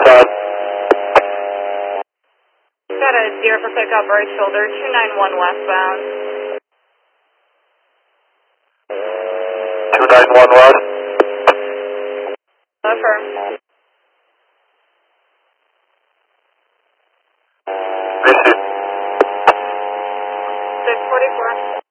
Todd. Got a deer for pickup right shoulder, 291 westbound. 291 west. Affirm. Received. 644.